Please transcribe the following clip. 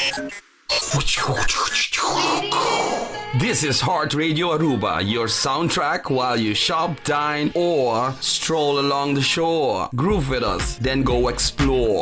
This is Heart Radio Aruba, your soundtrack while you shop, dine, or stroll along the shore. Groove with us, then go explore.